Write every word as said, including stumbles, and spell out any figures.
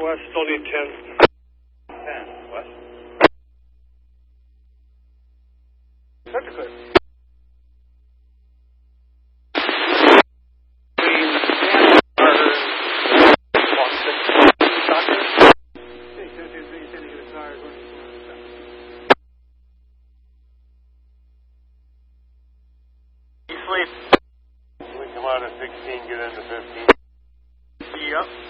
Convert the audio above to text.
West, still need ten. ten, west. Set to clear. Sleep. We come out at sixteen, get into fifteen. Yep.